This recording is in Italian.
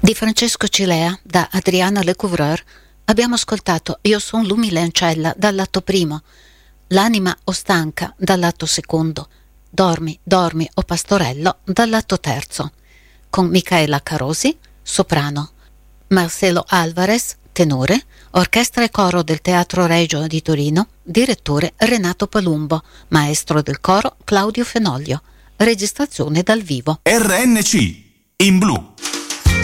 Di Francesco Cilea, da Adriana Lecouvreur, abbiamo ascoltato Io son l'umile ancella dall'atto primo, L'anima o stanca dall'atto secondo, Dormi, dormi, o pastorello dall'atto terzo, con Micaela Carosi, soprano, Marcelo Alvarez, tenore, orchestra e coro del Teatro Regio di Torino, direttore Renato Palumbo, maestro del coro Claudio Fenoglio, registrazione dal vivo. RNC in blu.